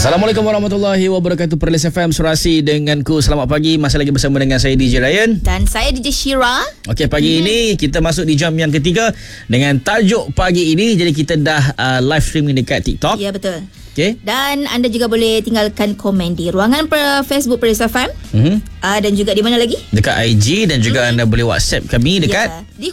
Assalamualaikum warahmatullahi wabarakatuh. Perlis FM Surasi denganku. Selamat pagi. Masih lagi bersama dengan saya DJ Ryan dan saya DJ Shira. Okey, pagi ini kita masuk di jam yang ketiga dengan tajuk pagi ini. Jadi kita dah live streaming dekat TikTok. Ya, betul. Okey. Dan anda juga boleh tinggalkan komen di ruangan Facebook Perlis FM. Dan juga di mana lagi? Dekat IG dan juga anda boleh WhatsApp kami dekat di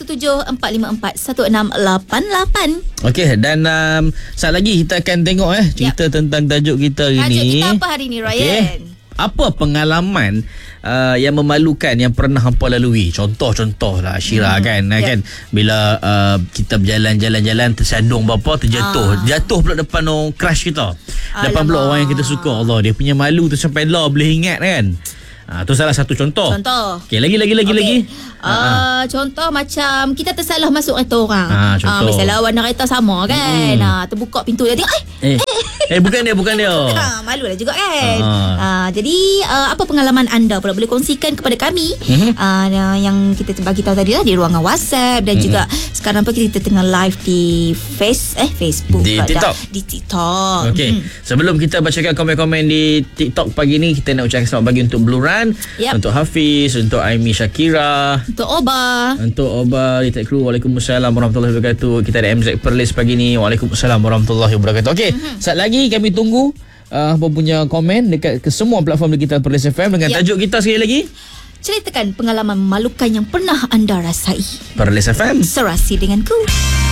0174541688. Okey, dan saat lagi kita akan tengok cerita tentang tajuk kita hari Tajuk ni. kita apa hari ni, Ryan? Okay. Apa pengalaman yang memalukan yang pernah hampa lalui? Contoh lah Syira kan bila kita berjalan-jalan tersadung terjatuh. Jatuh pula depan orang crush kita. Depan pula orang yang kita suka. Allah, dia punya malu tu sampai Allah boleh ingat kan. Tu salah satu contoh. Okey, lagi. Contoh macam kita tersalah masuk kereta orang. Contoh. Misalnya warna kereta sama kan. Terbuka pintu dia tengok. Bukan dia. Malu lah juga kan. Jadi apa pengalaman anda pula boleh kongsikan kepada kami yang kita bagi tahu tadi lah di ruangan WhatsApp dan juga sekarang pun kita tengah live di Facebook di TikTok. Di TikTok. Okey. Sebelum kita bacakan komen-komen di TikTok pagi ni, kita nak ucapkan selamat pagi untuk Bluran, untuk Hafiz, untuk Aimi Syakira, untuk Oba di Tech Crew. Waalaikumsalam warahmatullahi wabarakatuh. Kita ada MZ Perlis pagi ni. Waalaikumsalam warahmatullahi wabarakatuh. Okey, saat lagi kami tunggu apa punya komen dekat ke semua platform digital Perlis FM dengan tajuk kita sekali lagi. Ceritakan pengalaman memalukan yang pernah anda rasai. Perlis FM Serasi denganku.